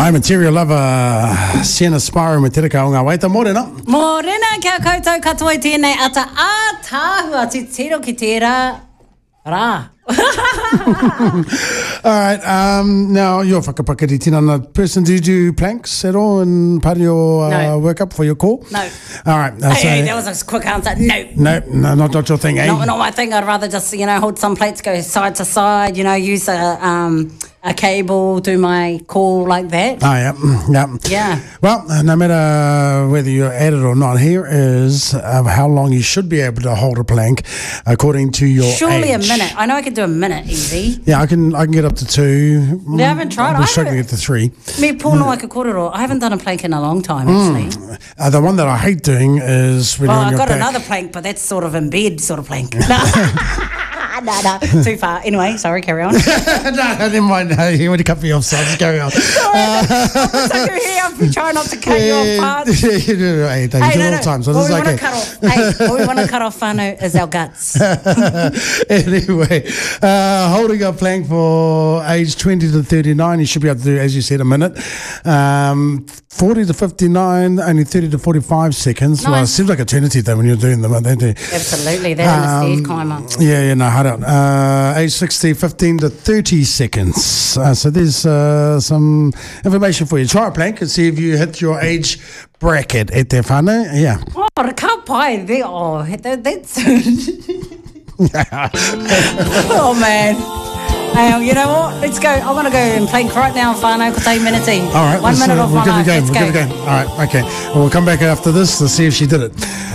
Ai, material lover, Sienna Sparrow me te reka o ngā waita, morena. Morena, kia koutou katoa I tēnei ata ātāhua te tiro ki tērā rā. All right, now you're whakapakari tinana person. Do you do planks at all in part of your workup for your core? No. All right. Hey, that was a quick answer. No. No, not your thing, eh? Not my thing. I'd rather just, hold some plates, go side to side, use a cable, do my core like that. Oh, yeah. Yeah. Well, no matter whether you're at it or not, here is how long you should be able to hold a plank according to your Surely age. a minute. I know I can do a minute easy. Yeah, I can get up to 2. I haven't tried. I'm struggling to get to 3. Me pono like a kororo. I haven't done a plank in a long time, actually. The one that I hate doing is when you're on I've your got back. another plank, but that's sort of in bed sort of plank. No, too far. Anyway, sorry, carry on. No, never mind. You want to cut me off, so just carry on. I'm trying not to cut you off parts. Hey, you do it all the time, so What this we is want to cut off, what we want to cut off, whānau, is our guts. Anyway, holding a plank for age 20 to 39, you should be able to do, as you said, a minute. 40 to 59, only 30 to 45 seconds. Well, it seems like eternity though when you're doing them, don't they? Absolutely, that and the stairs climber. Yeah, no, hold on. Age 60, 15 to 30 seconds. So there's some information for you. Try a plank and see if you hit your age bracket at their whānau. Yeah. Oh, the ka pai there. Oh, that's... Oh, man. Hey, you know what? Let's go. I'm going to go and plank right now, whānau, ko tai minute. All right. 1 minute off we'll my give it a life. go. Let's All right, okay. We'll come back after this to see if she did it.